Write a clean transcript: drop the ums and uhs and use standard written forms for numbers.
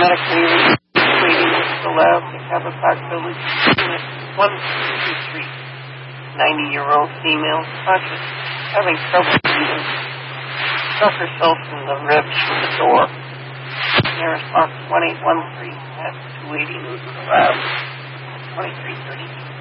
paramedic waiting at the lab in Cabot Park Village. Unit 123. 90-year-old female, conscious, having trouble breathing. Struck herself in the ribs from the door. Nearest box 1813 at 280 Lab. 2330.